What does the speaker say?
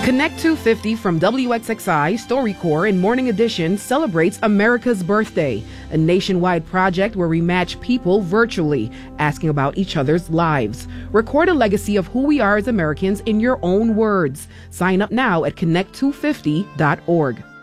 Connect 250 from WXXI, StoryCorps, and Morning Edition celebrates America's Birthday, a nationwide project where we match people virtually, asking about each other's lives. Record a legacy of who we are as Americans in your own words. Sign up now at connect250.org.